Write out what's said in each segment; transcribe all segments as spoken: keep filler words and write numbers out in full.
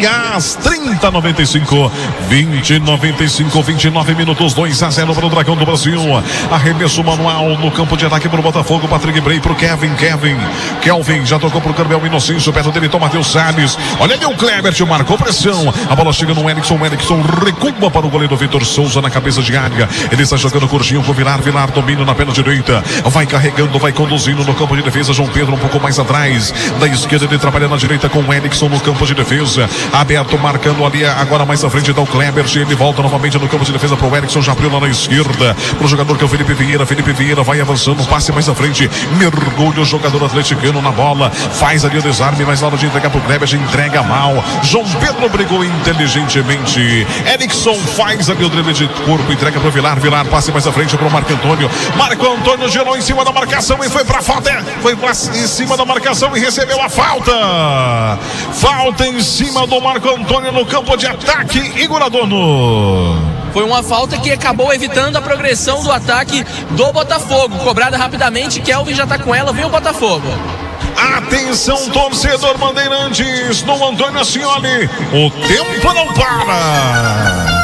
Goiás, trinta a noventa e cinco, vinte a noventa e cinco, vinte e nove minutos, dois a zero para o Dragão do Brasil. Arremesso manual no campo de ataque para o Botafogo. Patrick Bray para o Kevin, Kevin, Kelvin já tocou para o Carmel Inocêncio, perto dele toma Matheus Salles. Olha ali o Kleber, marcou pressão. A bola chega no Erickson, o Erickson recua para o goleiro Vitor Souza na cabeça de área. Ele está jogando curtinho com o Vilar, Vilar domina na perna direita, vai carregando, vai conduzindo no campo de defesa. João Pedro um pouco mais atrás, da esquerda ele trabalha na direita com o Erickson no campo de defesa, aberto, marcando ali, agora mais à frente está o Kleber, ele volta novamente no campo de defesa para o Erickson, já abriu lá na esquerda, para o jogador que é o Felipe Vieira. Felipe Vieira vai avançando, passe mais à frente, mergulha o jogador atleticano na bola, faz ali o desarme, mas na hora de entregar para o Kleber, já entrega mal. João Pedro brigou inteligentemente, Erickson faz ali o drible de corpo, entrega para o Vilar, Vilar passe mais à frente para o Marco Antônio, Marco Antônio girou em cima da marcação e foi para falta, foi pra, em cima da marcação e recebeu a falta, falta em cima do Marco Antônio no campo de ataque. Igor Adorno, foi uma falta que acabou evitando a progressão do ataque do Botafogo, cobrada rapidamente. Kelvin já tá com ela, vem o Botafogo. Atenção, torcedor Bandeirantes, no Antônio Ascioli, o tempo não para.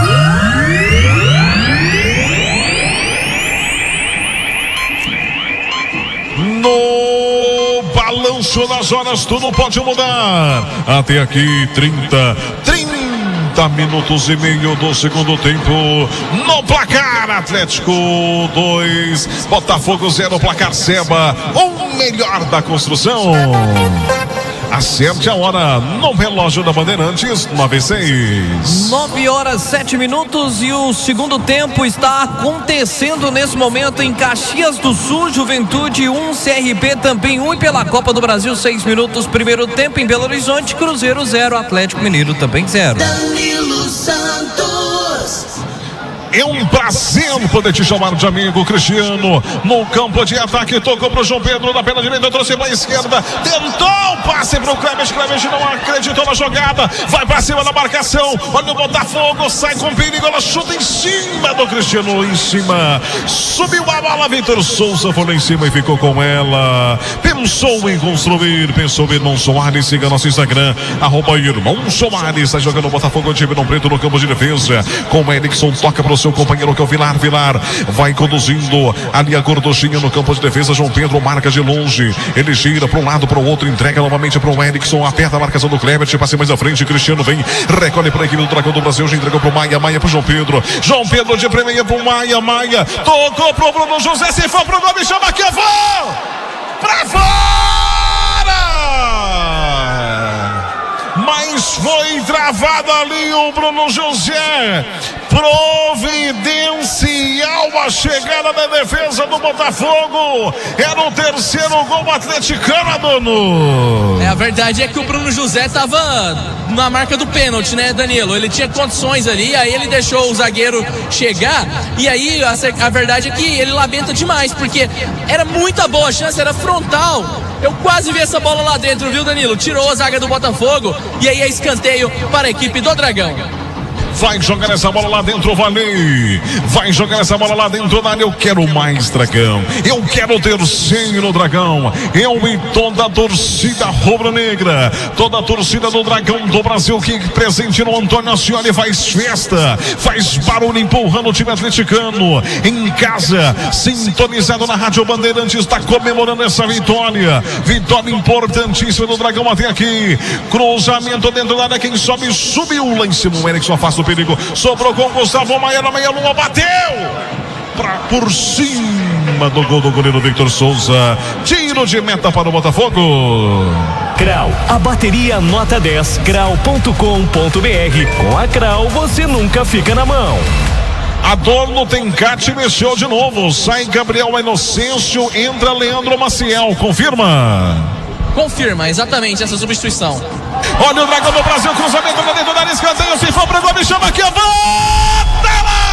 No balanço das horas tudo pode mudar. Até aqui trinta, trinta minutos e meio do segundo tempo. No placar, Atlético dois, Botafogo zero, placar Seba, o melhor da construção. Acerte a hora no relógio da Bandeirantes, nove e seis. nove horas, sete minutos e o segundo tempo está acontecendo nesse momento em Caxias do Sul. Juventude um, C R B também um, e pela Copa do Brasil seis minutos. Primeiro tempo em Belo Horizonte, Cruzeiro zero, Atlético Mineiro também zero. Danilo Santos. É um prazer poder te chamar de amigo. Cristiano no campo de ataque, tocou para o João Pedro da perna direita, trouxe para a esquerda, tentou o passe para o Kleber, Kleber não acreditou na jogada, vai para cima da marcação, olha o Botafogo, sai com perigo, ela chuta em cima do Cristiano, em cima, subiu a bola, Vitor Souza foi lá em cima e ficou com ela. Pensou em construir, pensou Irmão Soares. Siga nosso Instagram, arroba Irmão Soares. Está jogando o Botafogo de Ribeirão Preto no campo de defesa, com o Erickson, toca para o seu companheiro que é o Vilar, Vilar vai conduzindo ali a gorduchinha no campo de defesa. João Pedro marca de longe, ele gira para um lado, para o outro, entrega novamente para o Erickson, aperta a marcação do Kleber, passe mais à frente, Cristiano vem, recolhe para a equipe do Dragão do Brasil, já entregou para o Maia, Maia para o João Pedro, João Pedro de primeira para o Maia, Maia tocou para o Bruno José, se for para o nome, chama que eu vou para fora, mas foi travado ali o Bruno José. Providencial a chegada da defesa do Botafogo. Era o terceiro gol atleticano, dono. É, a verdade é que o Bruno José tava na marca do pênalti, né, Danilo? Ele tinha condições ali, aí ele deixou o zagueiro chegar, e aí a, a verdade é que ele lamenta demais, porque era muita boa chance, era frontal. Eu quase vi essa bola lá dentro, viu, Danilo? Tirou a zaga do Botafogo, e aí é escanteio para a equipe do Dragão. Vai jogar essa bola lá dentro, Valei. Vai jogar essa bola lá dentro da área. Eu quero mais, Dragão. Eu quero o terceiro, Dragão. Eu e toda a torcida rubro-negra, toda a torcida do Dragão do Brasil que presente no Antônio Ascioli faz festa, faz barulho empurrando o time atleticano. Em casa, sintonizado na Rádio Bandeirantes, está comemorando essa vitória. Vitória importantíssima do Dragão até aqui. Cruzamento dentro da área. Quem sobe, subiu lá em cima. O Erickson afasta o perigo, sobrou com o Gustavo Maia na meia-lua, bateu pra, por cima do gol do goleiro Vitor Souza. Tiro de meta para o Botafogo. Crau, a bateria nota dez, crau ponto com ponto br. Com a Crau você nunca fica na mão. Adorno tem Cate, mexeu de novo, sai Gabriel Inocêncio, entra Leandro Maciel, confirma? Confirma, exatamente essa substituição. Olha o Dragão do Brasil, cruzamento dentro da área, escanteio, se for para o gol, me chama aqui, volta lá!